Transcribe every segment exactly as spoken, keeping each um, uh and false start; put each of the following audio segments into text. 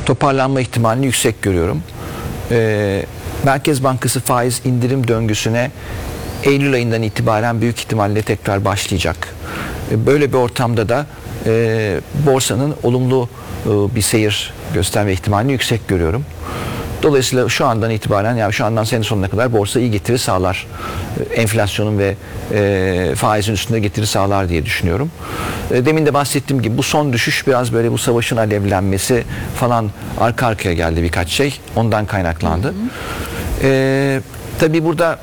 toparlanma ihtimalini yüksek görüyorum. Ee, Merkez Bankası faiz indirim döngüsüne Eylül ayından itibaren büyük ihtimalle tekrar başlayacak. Ee, böyle bir ortamda da e, borsanın olumlu e, bir seyir gösterme ihtimalini yüksek görüyorum. Dolayısıyla şu andan itibaren, yani şu andan sene sonuna kadar borsa iyi getiri sağlar. Enflasyonun ve e, faizin üstünde getiri sağlar diye düşünüyorum. E, demin de bahsettiğim gibi bu son düşüş biraz böyle bu savaşın alevlenmesi falan arka arkaya geldi birkaç şey. Ondan kaynaklandı. Hı hı. E, tabii burada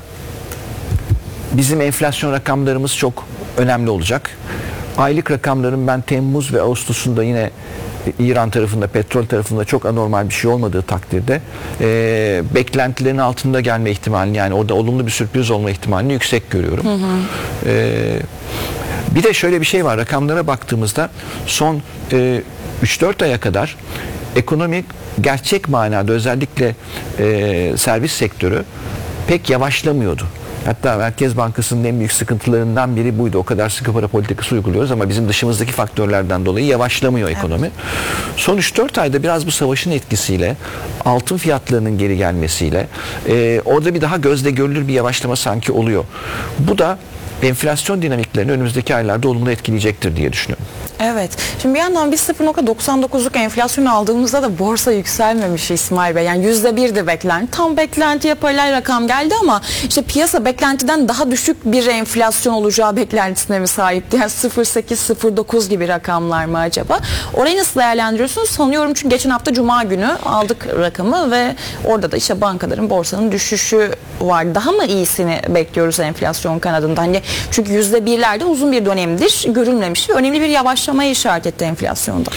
bizim enflasyon rakamlarımız çok önemli olacak. Aylık rakamların ben Temmuz ve Ağustos'unda yine İran tarafında, petrol tarafında çok anormal bir şey olmadığı takdirde e, beklentilerin altında gelme ihtimalini, yani orada olumlu bir sürpriz olma ihtimalini yüksek görüyorum. Hı hı. E, bir de şöyle bir şey var, rakamlara baktığımızda son e, üç dört aya kadar ekonomik gerçek manada özellikle e, servis sektörü pek yavaşlamıyordu. Hatta Merkez Bankası'nın en büyük sıkıntılarından biri buydu. O kadar sıkı para politikası uyguluyoruz ama bizim dışımızdaki faktörlerden dolayı yavaşlamıyor ekonomi. Evet. Son üç dört ayda biraz bu savaşın etkisiyle, altın fiyatlarının geri gelmesiyle e, orada bir daha gözle görülür bir yavaşlama sanki oluyor. Bu da enflasyon dinamiklerini önümüzdeki aylarda olumlu etkileyecektir diye düşünüyorum. Evet. Şimdi bir yandan biz sıfır nokta doksan dokuzluk enflasyon aldığımızda da borsa yükselmemiş İsmail Bey. Yani yüzde birdi beklenti. Tam beklentiye paralel rakam geldi ama işte piyasa beklentiden daha düşük bir enflasyon olacağı beklentisine mi sahipti? Yani sıfır virgül sekiz sıfır dokuz gibi rakamlar mı acaba? Orayı nasıl değerlendiriyorsunuz? Sanıyorum çünkü geçen hafta Cuma günü aldık rakamı ve orada da işte bankaların, borsanın düşüşü var. Daha mı iyisini bekliyoruz enflasyon kanadında? Hani çünkü yüzde birlerde uzun bir dönemdir görülmemiş ve önemli bir yavaşlamaya işaret etti enflasyonda.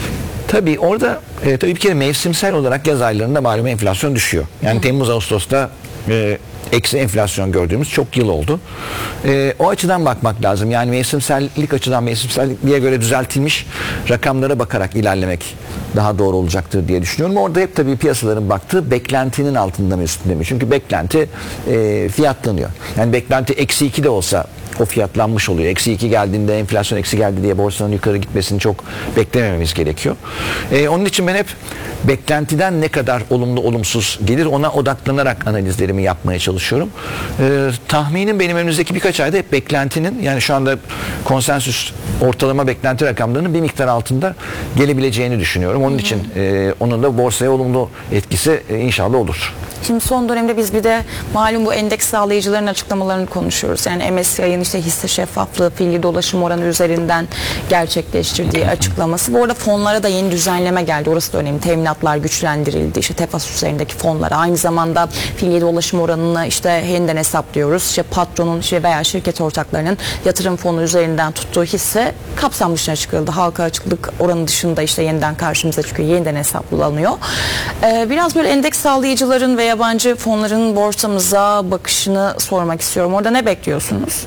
Tabii orada e, tabii bir kere mevsimsel olarak yaz aylarında malum enflasyon düşüyor. Yani Temmuz Ağustos'ta e, eksi enflasyon gördüğümüz çok yıl oldu. E, o açıdan bakmak lazım. Yani mevsimsellik açıdan mevsimselliğe göre düzeltilmiş rakamlara bakarak ilerlemek daha doğru olacaktır diye düşünüyorum. Orada hep tabii piyasaların baktığı beklentinin altında mı üstünde mi? Çünkü beklenti e, fiyatlanıyor. Yani beklenti eksi iki de olsa o fiyatlanmış oluyor. Eksi iki geldiğinde, enflasyon eksi geldi diye borsanın yukarı gitmesini çok beklemememiz gerekiyor. Ee, onun için ben hep beklentiden ne kadar olumlu olumsuz gelir ona odaklanarak analizlerimi yapmaya çalışıyorum. Ee, tahminim benim önümüzdeki birkaç ayda hep beklentinin, yani şu anda konsensüs ortalama beklenti rakamlarının bir miktar altında gelebileceğini düşünüyorum. Onun için e, onun da borsaya olumlu etkisi e, inşallah olur. Şimdi son dönemde biz bir de malum bu endeks sağlayıcıların açıklamalarını konuşuyoruz. Yani M S C I'nin işte hisse şeffaflığı, fiili dolaşım oranı üzerinden gerçekleştirdiği açıklaması. Bu arada fonlara da yeni düzenleme geldi. Orası da önemli. Teminatlar güçlendirildi. İşte Tefas üzerindeki fonlara. Aynı zamanda fiili dolaşım oranını işte yeniden hesaplıyoruz. İşte patronun işte veya şirket ortaklarının yatırım fonu üzerinden tuttuğu hisse kapsam dışına çıkarıldı. Halka açıklık oranı dışında işte yeniden karşımıza çıkıyor. Yeniden hesaplanıyor. Ee, biraz böyle endeks sağlayıcıların ve yabancı fonların borsamıza bakışını sormak istiyorum. Orada ne bekliyorsunuz?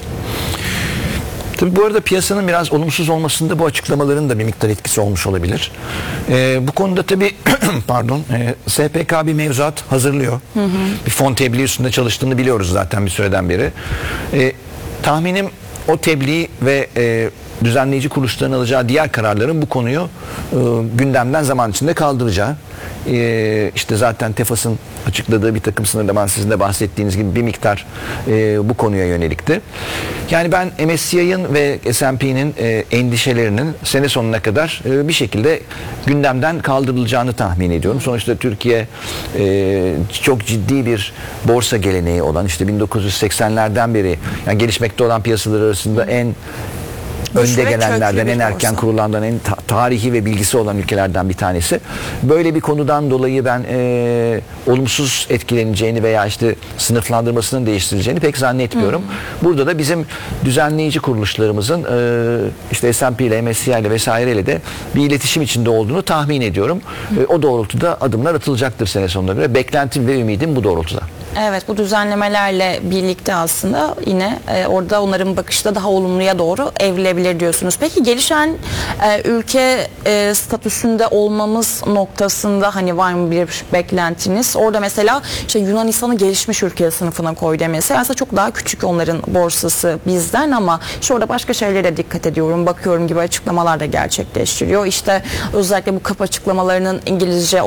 Tabii bu arada piyasanın biraz olumsuz olmasında bu açıklamaların da bir miktar etkisi olmuş olabilir. Ee, bu konuda tabii pardon e, S P K bir mevzuat hazırlıyor. Hı hı. Bir fon tebliğ üstünde çalıştığını biliyoruz zaten bir süreden beri. Ee, tahminim o tebliğ ve e, düzenleyici kuruluşların alacağı diğer kararların bu konuyu e, gündemden zaman içinde kaldıracağı. Ee, işte zaten Tefas'ın açıkladığı bir takım sınırlama, sizin de bahsettiğiniz gibi bir miktar e, bu konuya yönelikti. Yani ben M S C I'nin ve S and P'nin e, endişelerinin sene sonuna kadar e, bir şekilde gündemden kaldırılacağını tahmin ediyorum. Sonuçta Türkiye e, çok ciddi bir borsa geleneği olan, işte bin dokuz yüz seksenlerden beri yani gelişmekte olan piyasalar arasında en önde gelenlerden, en erken kurulandan, en ta- tarihi ve bilgisi olan ülkelerden bir tanesi. Böyle bir konudan dolayı ben e, olumsuz etkileneceğini veya işte sınıflandırmasının değiştirileceğini pek zannetmiyorum. Hmm. Burada da bizim düzenleyici kuruluşlarımızın e, işte S and P ile, M S C I ile vesaireyle de bir iletişim içinde olduğunu tahmin ediyorum. Hmm. E, o doğrultuda adımlar atılacaktır sene sonuna göre. Beklentim ve ümidim bu doğrultuda. Evet, bu düzenlemelerle birlikte aslında yine e, orada onların bakışı da daha olumluya doğru evrilebilir diyorsunuz. Peki gelişen e, ülke e, statüsünde olmamız noktasında hani var mı bir beklentiniz? Orada mesela işte Yunanistan'ı gelişmiş ülke sınıfına koy demesi. Aslında çok daha küçük onların borsası bizden ama işte orada başka şeylere dikkat ediyorum, bakıyorum gibi açıklamalar da gerçekleştiriyor. İşte özellikle bu kapı açıklamalarının İngilizce